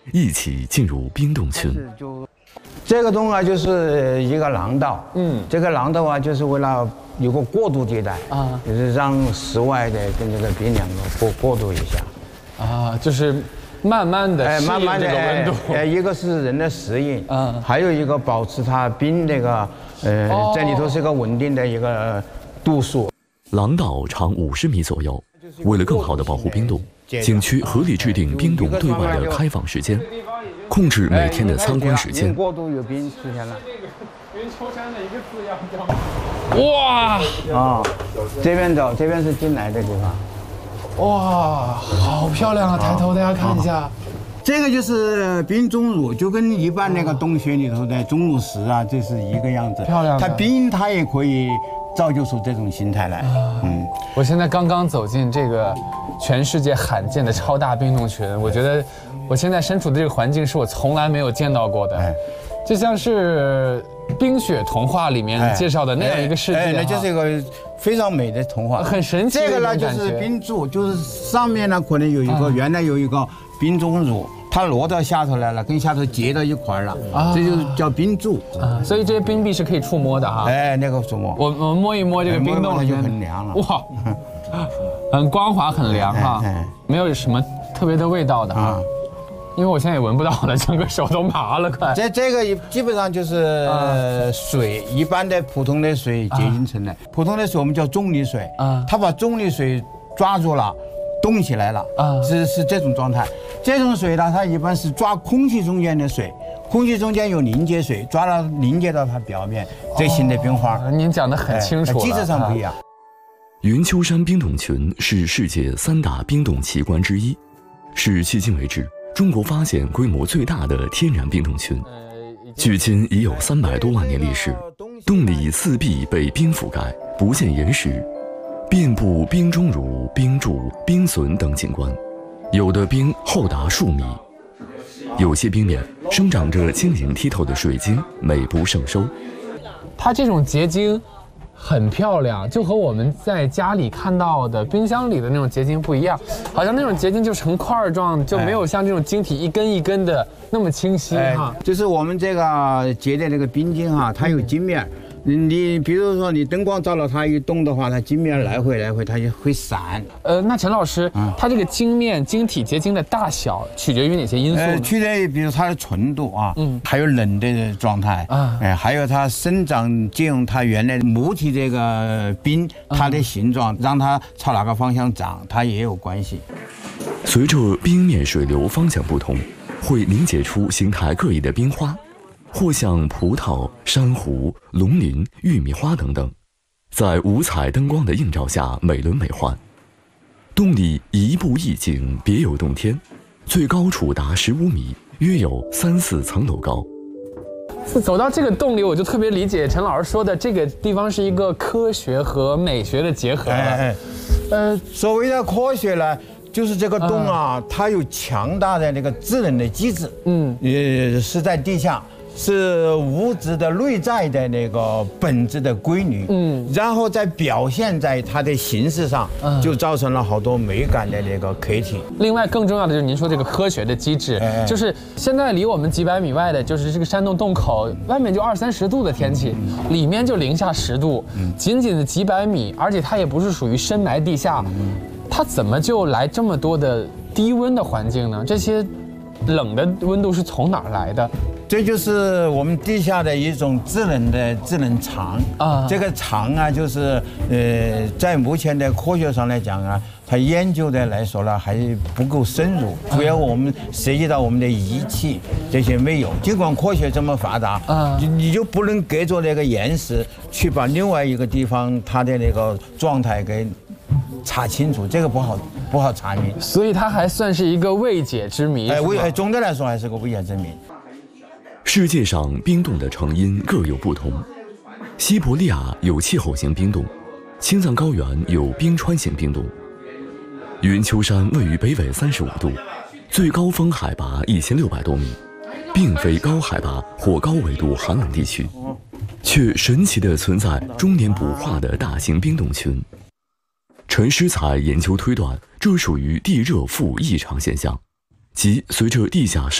一起进入冰冻群。 这个洞啊，就是一个廊道。这个廊道啊，就是为了有个过渡地带啊，就是让室外的跟这个冰两个过渡一下。啊， 就是慢慢的适应这个温度。 一个是人的适应，还有一个保持它冰那个在里头是一个稳定的一个度数。 廊道长50米左右，为了更好地保护冰洞，景区合理制定冰洞对外的开放时间，控制每天的参观时间。 过度有冰出现了。 云丘山的一个字样叫。哇！ 啊，这边走，这边是进来的地方。 哇，好漂亮啊！抬头大家看一下。 这个就是冰钟乳，就跟一般那个洞穴里头的钟乳石啊，这是一个样子。 漂亮。 它冰它也可以造就出这种形态来。 我现在刚刚走进这个全世界罕见的超大冰洞群，我觉得我现在身处的这个环境是我从来没有见到过的，就像是冰雪童话里面介绍的那样一个世界。 那就是一个非常美的童话， 很神奇。 这个呢就是冰柱，就是上面呢可能有一个原来有一个冰钟乳。它落到下头来了，跟下头结到一块了，这就叫冰柱。 所以这些冰壁是可以触摸的哈。 那个触摸。 我摸一摸这个冰洞， 它就很凉了。 哇，很光滑，很凉哈，没有什么特别的味道的哈。因为我现在也闻不到了，整个手都麻了快。 这个基本上就是水，一般的普通的水结晶成的。普通的水我们叫重力水，它把重力水抓住了。冻起来了是这种状态。这种水呢，它一般是抓空气中间的水，空气中间有凝结水，抓到凝结到它表面，这形的冰花。 您讲得很清楚了， 机制上不一样。 云丘山冰洞群是世界3大冰洞奇观之一，是迄今为止中国发现规模最大的天然冰洞群。距今已有300多万年历史，洞里四壁被冰覆盖，不见岩石。遍布冰钟乳、冰柱、冰笋等景观，有的冰厚达数米，有些冰面生长着晶莹剔透的水晶，美不胜收。 它这种结晶很漂亮，就和我们在家里看到的冰箱里的那种结晶不一样，好像那种结晶就成块状，就没有像这种晶体一根一根的那么清晰哈。 就是我们这个结的那个冰晶哈，它有晶面。你比如说你灯光照了它一动的话，它晶面来回它就会闪。 那陈老师，它这个晶面晶体结晶的大小取决于哪些因素？ 取决于比如它的纯度啊，还有冷的状态啊，还有它生长借用它原来母体这个冰它的形状，让它朝哪个方向长，它也有关系。 随着冰面水流方向不同，会凝结出形态各异的冰花。或像葡萄、珊瑚、龙鳞、玉米花等等，在五彩灯光的映照下美轮美奂。洞里一步一景，别有洞天，最高处达15米，约有3、4层楼高。 走到这个洞里，我就特别理解陈老师说的，这个地方是一个科学和美学的结合。 所谓的科学呢，就是这个洞啊，它有强大的那个制冷的机制，是在地下。是物质的内在的那个本质的规律，然后再表现在它的形式上，就造成了好多美感的那个客体。 另外，更重要的就是您说这个科学的机制，就是现在离我们几百米外的，就是这个山洞洞口，外面就20、30度的天气，里面就零下10度，仅仅的几百米，而且它也不是属于深埋地下，它怎么就来这么多的低温的环境呢？这些冷的温度是从哪儿来的？ 这就是我们地下的一种制冷场啊。这个场啊，就是在目前的科学上来讲啊，它研究的来说呢还不够深入，主要我们涉及到我们的仪器这些没有。尽管科学这么发达你就不能隔着那个岩石去把另外一个地方它的那个状态给查清楚，这个不好查明。 所以它还算是一个未解之谜。 总的来说还是个未解之谜。 世界上冰洞的成因各有不同，西伯利亚有气候型冰洞，青藏高原有冰川型冰洞。云丘山位于北纬35度，最高峰海拔1600多米，并非高海拔或高纬度寒冷地区，却神奇地存在终年不化的大型冰洞群。陈师才研究推断，这属于地热负异常现象，即随着地下